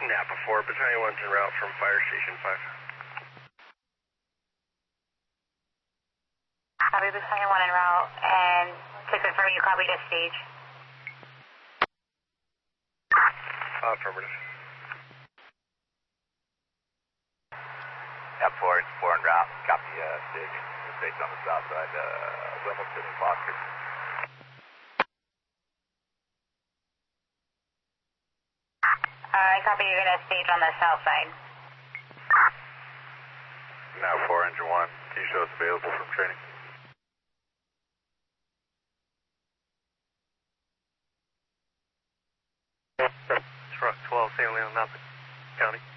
Napa 4, Battalion 1's en route from Fire Station 5. Copy, Battalion 1 en route, and to confirm you copied a stage. Affirmative. Napa 4, it's 4 en route, copy stage. Stage on the south side, Wilmington and Foster. I copy, you're going to stage on the south side. Now 4, engine 1, can you show us available from training? It's Rock 12, San Leon, Napa County.